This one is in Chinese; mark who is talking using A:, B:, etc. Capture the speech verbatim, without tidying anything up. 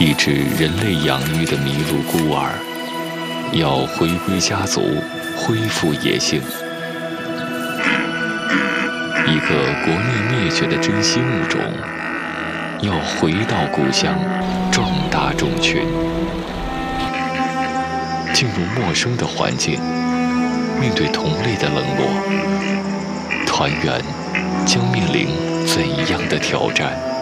A: 一只人类养育的迷路孤儿，要回归家族，恢复野性。一个国内灭绝的珍稀物种，要回到故乡，壮大种群。进入陌生的环境，面对同类的冷落，团圆将面临怎样的挑战？